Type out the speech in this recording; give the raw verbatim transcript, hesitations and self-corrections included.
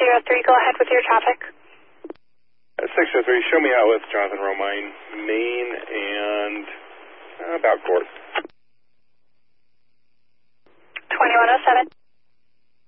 oh three, go ahead with your traffic. Uh, six oh three, show me out with Jonathan Romine, Main, and uh, about Court. twenty-one oh seven.